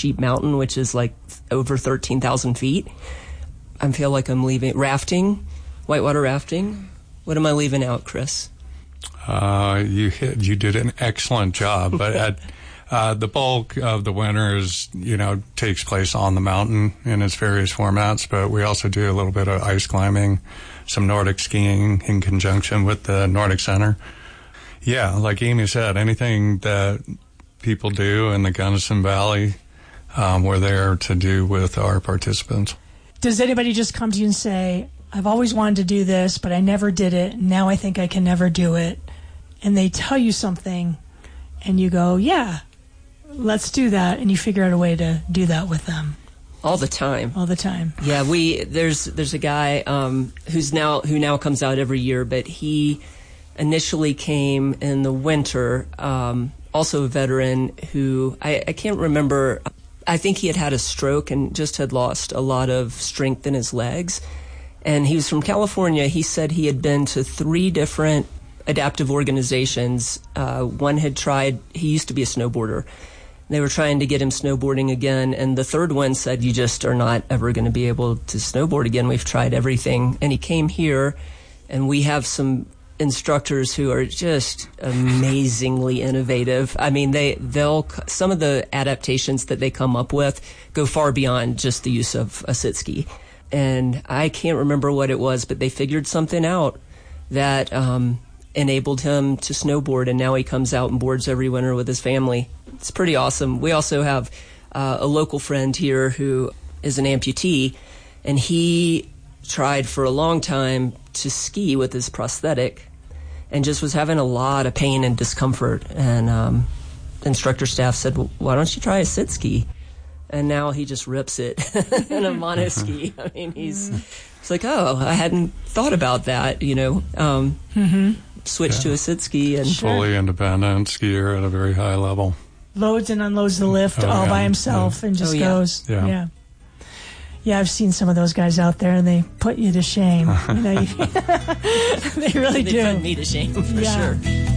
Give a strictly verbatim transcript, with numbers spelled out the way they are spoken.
Sheep Mountain, which is like over thirteen thousand feet. I feel like I'm leaving. Rafting, whitewater rafting. What am I leaving out, Chris? Uh, you hit, you did an excellent job, but at, uh, the bulk of the winter is, you know, takes place on the mountain in its various formats, but we also do a little bit of ice climbing, some Nordic skiing in conjunction with the Nordic Center. Yeah, like Amy said, anything that people do in the Gunnison Valley, um, we're there to do with our participants. Does anybody just come to you and say, I've always wanted to do this, but I never did it. Now I think I can never do it. And they tell you something, and you go, yeah, let's do that. And you figure out a way to do that with them. All the time. All the time. Yeah, we there's there's a guy um, who's now who now comes out every year, but he initially came in the winter. Um, also a veteran who I, I can't remember. I think he had had a stroke and just had lost a lot of strength in his legs. And he was from California. He said he had been to three different adaptive organizations. Uh, one had tried, he used to be a snowboarder. They were trying to get him snowboarding again. And the third one said, you just are not ever going to be able to snowboard again. We've tried everything. And he came here, and we have some instructors who are just amazingly innovative. I mean, they, they'll, some of the adaptations that they come up with go far beyond just the use of a sit ski. And I can't remember what it was, but they figured something out that um, enabled him to snowboard, and now he comes out and boards every winter with his family. It's pretty awesome. We also have uh, a local friend here who is an amputee, and he tried for a long time to ski with his prosthetic and just was having a lot of pain and discomfort. And um, the instructor staff said, well, why don't you try a sit ski? And now he just rips it in a mono ski. I mean, he's it's like, oh, I hadn't thought about that, you know. Um, mm-hmm. Switch yeah. to a sit ski. And sure. Fully independent skier at a very high level. Loads and unloads the lift oh, all yeah. by himself yeah. and just oh, yeah. goes. Yeah. yeah. Yeah, I've seen some of those guys out there, and they put you to shame. You know, you, they really they do. They put me to shame, for yeah. sure.